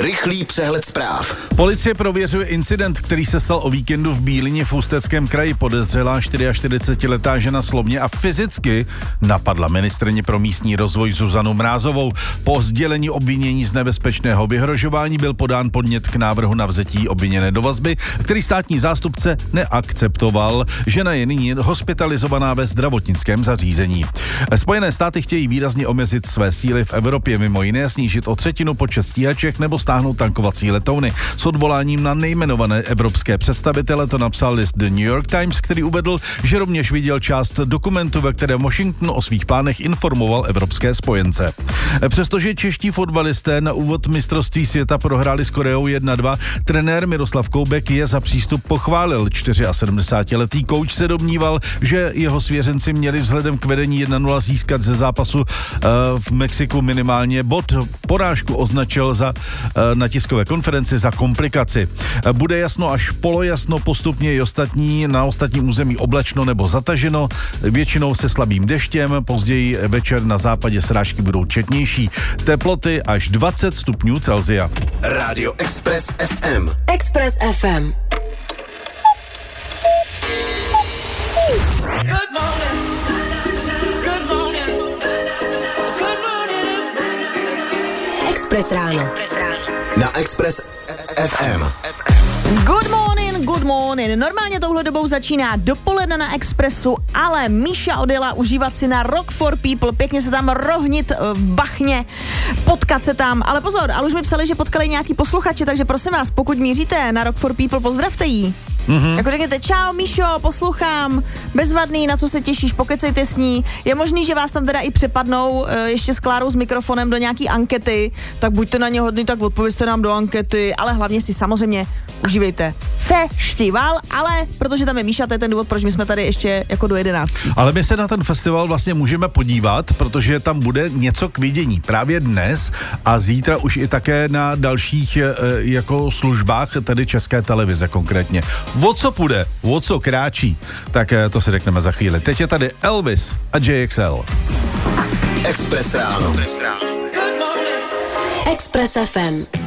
Rychlý přehled zpráv. Policie prověřuje incident, který se stal o víkendu v Bílině v Ústeckém kraji. Podezřelá 44letá žena slovně a fyzicky napadla ministryni pro místní rozvoj Zuzanu Mrázovou. Po sdělení obvinění z nebezpečného vyhrožování byl podán podnět k návrhu na vzetí obviněné do vazby, který státní zástupce neakceptoval. Žena je nyní hospitalizovaná ve zdravotnickém zařízení. Spojené státy chtějí výrazně omezit své síly v Evropě, mimo jiné snížit o 1/3 počet stíhaček nebo stáhnout tankovací letouny. S odvoláním na nejmenované evropské představitele to napsal list The New York Times, který uvedl, že rovněž viděl část dokumentu, ve kterém Washington o svých plánech informoval evropské spojence. Přestože čeští fotbalisté na úvod mistrovství světa prohráli s Koreou 1-2, trenér Miroslav Koubek je za přístup pochválil. 74letý kouč se domníval, že jeho svěřenci měli vzhledem k vedení 1-0 získat ze zápasu v Mexiku minimálně bod. Porážku označil na tiskové konferenci za komplikaci. Bude jasno až polojasno, postupně i na ostatním území oblačno nebo zataženo, většinou se slabým deštěm, později večer na západě srážky budou četnější. Teploty až 20 stupňů Celsia. Rádio Express FM. Express FM. Express ráno. Na Express FM. Good morning. Normálně touhle dobou začíná dopoledne na Expressu, ale Míša odjela užívat si na Rock for People, pěkně se tam rohnit v bachně, potkat se tam, ale pozor, ale už mi psali, že potkali nějaký posluchači, takže prosím vás, pokud míříte na Rock for People, pozdravte jí. Jako řekněte, čau Míšo, poslouchám, bezvadný, na co se těšíš, pokecejte s ní. Je možný, že vás tam teda i přepadnou ještě s Klárou s mikrofonem do nějaký ankety, tak buďte na ně hodný, tak odpovězte nám do ankety, ale hlavně si samozřejmě užívejte festival, ale protože tam je Míša, to je ten důvod, proč my jsme tady ještě jako do 11. Ale my se na ten festival vlastně můžeme podívat, protože tam bude něco k vidění právě dnes a zítra už i také na dalších jako službách, tedy České televize konkrétně. O co půjde, o co kráčí, tak to si řekneme za chvíli. Teď je tady Elvis a JXL. Express ráno. Express FM.